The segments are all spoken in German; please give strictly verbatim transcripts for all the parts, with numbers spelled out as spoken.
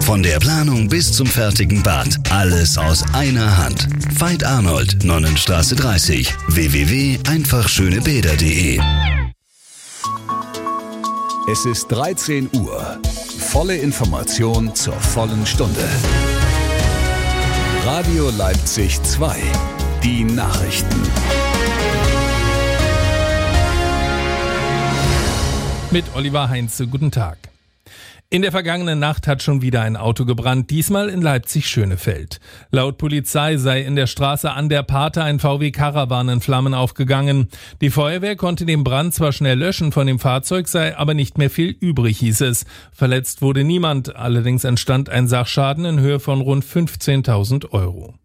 Von der Planung bis zum fertigen Bad. Alles aus einer Hand. Veit Arnold, Nonnenstraße dreißig. w w w punkt einfach schöne bäder punkt de. Es ist dreizehn Uhr. Volle Information zur vollen Stunde. Radio Leipzig zwei. Die Nachrichten. Mit Oliver Heinze, guten Tag. In der vergangenen Nacht hat schon wieder ein Auto gebrannt, diesmal in Leipzig-Schönefeld. Laut Polizei sei in der Straße an der Pate ein V W Caravan in Flammen aufgegangen. Die Feuerwehr konnte den Brand zwar schnell löschen, von dem Fahrzeug sei aber nicht mehr viel übrig, hieß es. Verletzt wurde niemand, allerdings entstand ein Sachschaden in Höhe von rund fünfzehntausend Euro.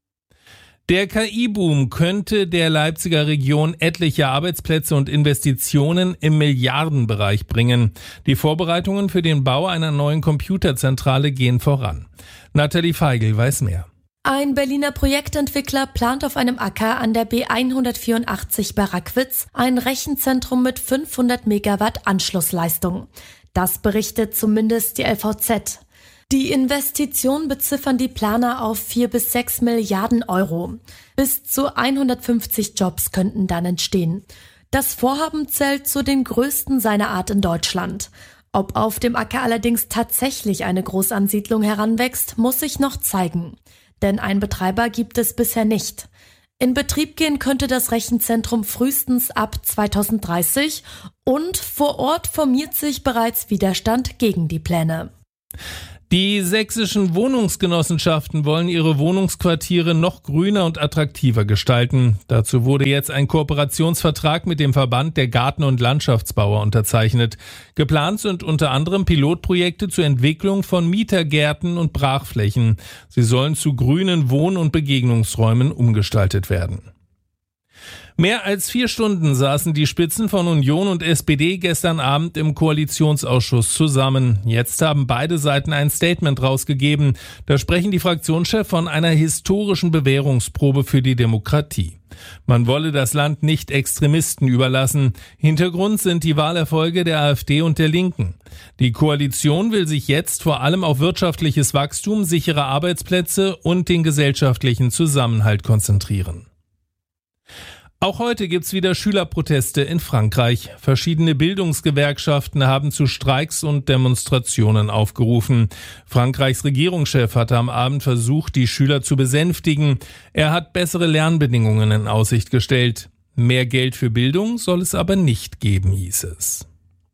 Der K I-Boom könnte der Leipziger Region etliche Arbeitsplätze und Investitionen im Milliardenbereich bringen. Die Vorbereitungen für den Bau einer neuen Computerzentrale gehen voran. Nathalie Feigl weiß mehr. Ein Berliner Projektentwickler plant auf einem Acker an der B hundertvierundachtzig bei Rackwitz ein Rechenzentrum mit fünfhundert Megawatt Anschlussleistung. Das berichtet zumindest die L V Z. Die Investition beziffern die Planer auf vier bis sechs Milliarden Euro. Bis zu hundertfünfzig Jobs könnten dann entstehen. Das Vorhaben zählt zu den größten seiner Art in Deutschland. Ob auf dem Acker allerdings tatsächlich eine Großansiedlung heranwächst, muss sich noch zeigen. Denn einen Betreiber gibt es bisher nicht. In Betrieb gehen könnte das Rechenzentrum frühestens ab zweitausenddreißig und vor Ort formiert sich bereits Widerstand gegen die Pläne. Die sächsischen Wohnungsgenossenschaften wollen ihre Wohnungsquartiere noch grüner und attraktiver gestalten. Dazu wurde jetzt ein Kooperationsvertrag mit dem Verband der Garten- und Landschaftsbauer unterzeichnet. Geplant sind unter anderem Pilotprojekte zur Entwicklung von Mietergärten und Brachflächen. Sie sollen zu grünen Wohn- und Begegnungsräumen umgestaltet werden. Mehr als vier Stunden saßen die Spitzen von Union und S P D gestern Abend im Koalitionsausschuss zusammen. Jetzt haben beide Seiten ein Statement rausgegeben. Da sprechen die Fraktionschefs von einer historischen Bewährungsprobe für die Demokratie. Man wolle das Land nicht Extremisten überlassen. Hintergrund sind die Wahlerfolge der AfD und der Linken. Die Koalition will sich jetzt vor allem auf wirtschaftliches Wachstum, sichere Arbeitsplätze und den gesellschaftlichen Zusammenhalt konzentrieren. Auch heute gibt's wieder Schülerproteste in Frankreich. Verschiedene Bildungsgewerkschaften haben zu Streiks und Demonstrationen aufgerufen. Frankreichs Regierungschef hatte am Abend versucht, die Schüler zu besänftigen. Er hat bessere Lernbedingungen in Aussicht gestellt. Mehr Geld für Bildung soll es aber nicht geben, hieß es.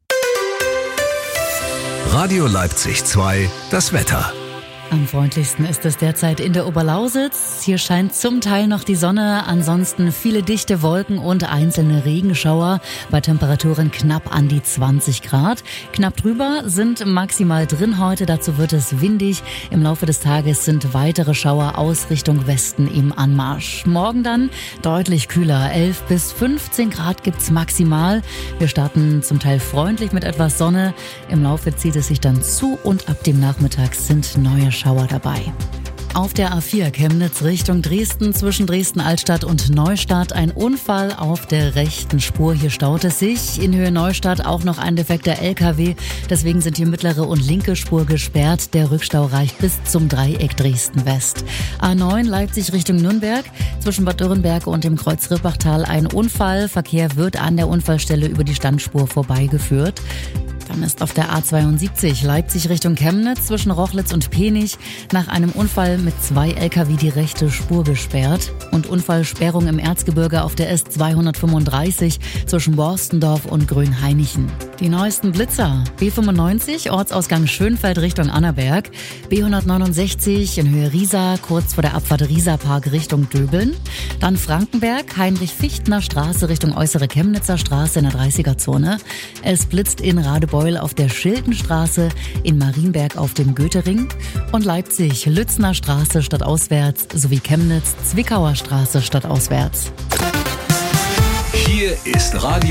Radio Leipzig zwei, das Wetter. Am freundlichsten ist es derzeit in der Oberlausitz. Hier scheint zum Teil noch die Sonne, ansonsten viele dichte Wolken und einzelne Regenschauer bei Temperaturen knapp an die zwanzig Grad. Knapp drüber sind maximal drin heute, dazu wird es windig. Im Laufe des Tages sind weitere Schauer aus Richtung Westen im Anmarsch. Morgen dann deutlich kühler, elf bis fünfzehn Grad gibt's maximal. Wir starten zum Teil freundlich mit etwas Sonne. Im Laufe zieht es sich dann zu und ab dem Nachmittag sind neue Schauer dabei. Auf der A vier Chemnitz Richtung Dresden zwischen Dresden-Altstadt und Neustadt ein Unfall auf der rechten Spur. Hier staut es sich. In Höhe Neustadt auch noch ein defekter L K W. Deswegen sind die mittlere und linke Spur gesperrt. Der Rückstau reicht bis zum Dreieck Dresden-West. A neun Leipzig Richtung Nürnberg. Zwischen Bad Dürrenberg und dem Kreuz Rippachtal ein Unfall. Verkehr wird an der Unfallstelle über die Standspur vorbeigeführt. Dann ist auf der A zweiundsiebzig Leipzig Richtung Chemnitz zwischen Rochlitz und Penich nach einem Unfall mit zwei L K W die rechte Spur gesperrt. Und Unfallsperrung im Erzgebirge auf der S zweihundertfünfunddreißig zwischen Borstendorf und Grünhainichen. Die neuesten Blitzer. B fünfundneunzig Ortsausgang Schönfeld Richtung Annaberg. B hundertneunundsechzig in Höhe Riesa kurz vor der Abfahrt Riesa-Park Richtung Döbeln. Dann Frankenberg Heinrich-Fichtner Straße Richtung Äußere Chemnitzer Straße in der dreißiger-Zone. Es blitzt in Radebeul auf der Schildenstraße, in Marienberg auf dem Goethering und Leipzig Lützner Straße stadtauswärts sowie Chemnitz Zwickauer Straße stadtauswärts. Hier ist Radio